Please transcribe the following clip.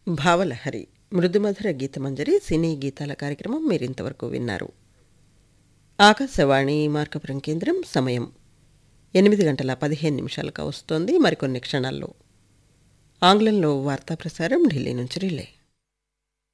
భావలహరి మృదుమధుర గీతమంజరి సినీ గీతాల కార్యక్రమం మీరింతవరకు విన్నారు. ఆకాశవాణి మార్కపురం కేంద్రం. సమయం 8:15 వస్తోంది. మరికొన్ని క్షణాల్లో ఆంగ్లంలో వార్తా ప్రసారం ఢిల్లీ నుంచి రిలే.